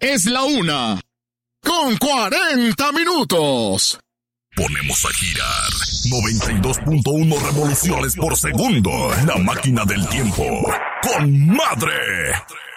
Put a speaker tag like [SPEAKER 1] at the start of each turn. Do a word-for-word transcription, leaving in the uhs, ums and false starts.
[SPEAKER 1] Es la una, con cuarenta minutos.
[SPEAKER 2] Ponemos a girar noventa y dos punto uno revoluciones por segundo. La máquina del tiempo. ¡Con madre!